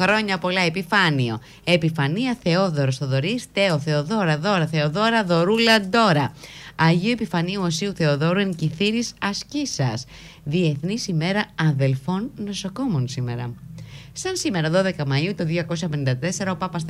Χρόνια πολλά. Επιφάνιο. Επιφανία Θεόδωρος Θοδωρής. Τέο Θεοδώρα Δώρα Θεοδώρα Δωρούλα Ντόρα. Αγίου Επιφανίου Οσίου Θεοδόρου εν Κυθύρης Ασκήσας. Διεθνής ημέρα αδελφών νοσοκόμων σήμερα. Σαν σήμερα 12 Μαΐου το 254 ο Πάπας